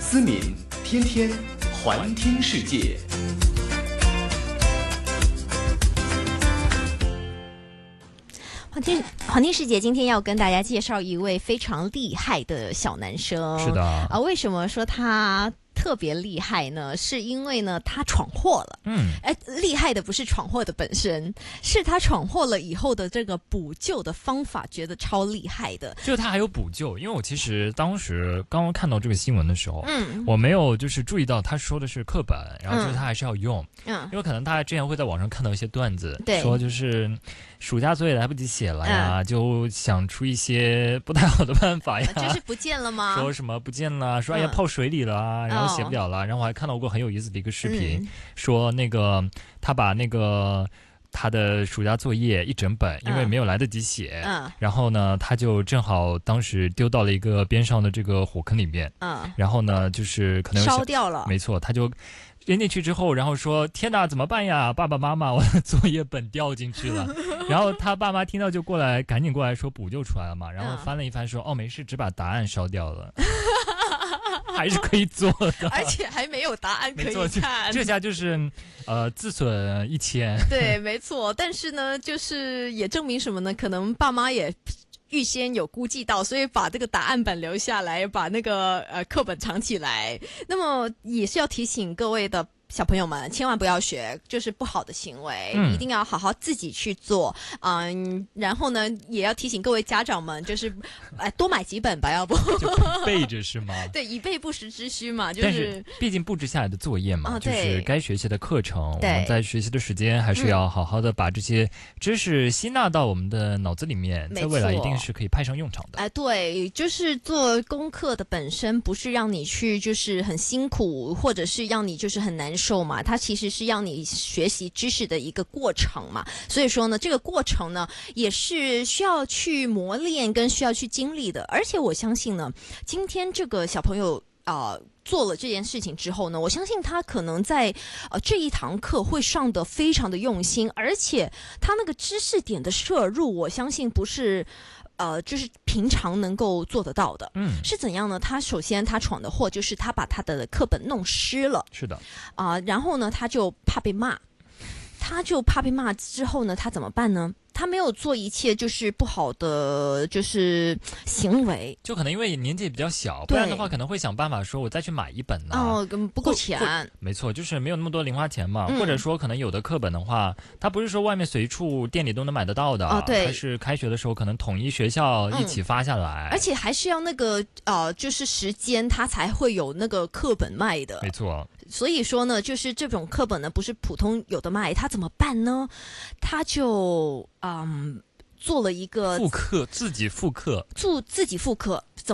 思敏，天天环听世界。 环听世界今天要跟大家介绍一位非常厉害的小男生。 是的为什么说他特别厉害呢？是因为呢他闯祸了。厉害的不是闯祸的本身，是他闯祸了以后的这个补救的方法，觉得超厉害的。 就他还有补救，因为我其实当时刚刚看到这个新闻的时候，我没有就是注意到他说的是课本，然后就是他还是要用，因为可能大家之前会在网上看到一些段子，说就是暑假作业来不及写了呀，就想出一些不太好的办法呀， 就是不见了吗？ 说什么不见了，说哎呀泡水里了，然后写不了了，然后我还看到过很有意思的一个视频，说那个他把那个他的暑假作业一整本，因为没有来得及写，然后呢他就正好当时丢到了一个边上的这个火坑里面，然后呢就是可能烧掉了， 没错，他就扔进去之后，然后说天哪怎么办呀，爸爸妈妈我的作业本掉进去了然后他爸妈听到就赶紧过来说补救出来了嘛，然后翻了一翻说哦没事，只把答案烧掉了还是可以做的， 而且还没有答案可以看， 这下就是自损1000。 对，没错。但是呢，就是也证明什么呢？可能爸妈也预先有估计到，所以把这个答案本留下来，把那个课本藏起来。那么也是要提醒各位的小朋友们，千万不要学就是不好的行为，一定要好好自己去做。然后呢，也要提醒各位家长们，就是多买几本吧，要不就备着是吗？ 对，以备不时之需嘛。就是， 但是毕竟布置下来的作业嘛，就是该学习的课程，我们在学习的时间还是要好好的把这些知识吸纳到我们的脑子里面，在未来一定是可以派上用场的。 对，就是做功课的本身不是让你去就是很辛苦，或者是让你就是很难受嘛，它其实是让你学习知识的一个过程嘛。所以说呢，这个过程呢也是需要去磨练跟需要去经历的。而且我相信呢，今天这个小朋友做了这件事情之后呢，我相信他可能在这一堂课会上得非常的用心，而且他那个知识点的摄入，我相信不是就是平常能够做得到的。是怎样呢？他首先他闯的祸就是他把他的课本弄湿了。 是的。 然后呢，他就怕被骂，之后呢，他怎么办呢？他没有做一切就是不好的就是行为， 就可能因为年纪比较小，不然的话可能会想办法说我再去买一本呢。 不够钱。 没错，就是没有那么多零花钱嘛。或者说可能有的课本的话，它不是说外面随处店里都能买得到的，它是开学的时候可能统一学校一起发下来， 而且还是要那个就是时间它才会有那个课本卖的。 没错。 所以说呢，就是这种课本呢不是普通有的卖，他怎么办呢？他就做了一个自己复刻。